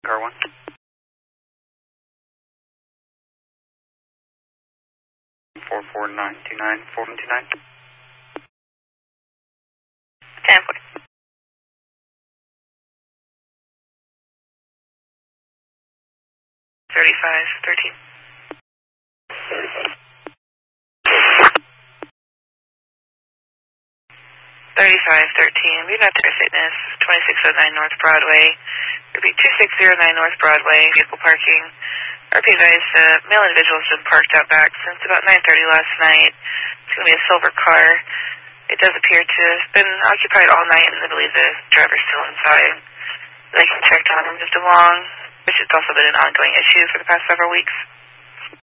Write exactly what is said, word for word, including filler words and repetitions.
Car one. Four four nine two nine four one two nine. Ten four. Thirty five thirteen. Thirty five. Thirty five thirteen. Viewmaster Fitness, twenty six oh nine North Broadway. It'll be two six zero nine North Broadway. Vehicle parking. R P advised uh, male individual's been parked out back since about nine thirty last night. It's going to be a silver car. It does appear to have been occupied all night, and I believe the driver's still inside. They can check on him just along, which has also been an ongoing issue for the past several weeks.